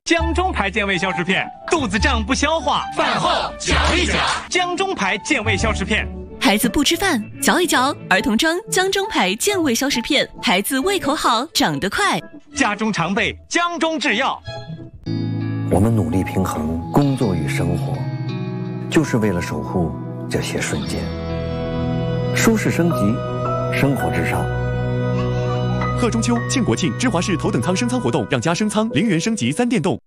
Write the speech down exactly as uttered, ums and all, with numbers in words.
江中牌健胃消食片，肚子胀不消化， 饭后嚼一嚼。 江中牌健胃消食片， 孩子不吃饭，嚼一嚼。儿童装江中牌健胃消食片，孩子胃口好，长得快。 家中常备江中制药。 我们努力平衡工作与生活，就是为了守护这些瞬间。舒适升级，生活至上。 贺中秋、庆国庆，芝华士头等舱升舱活动，让加升舱零元升级三电动。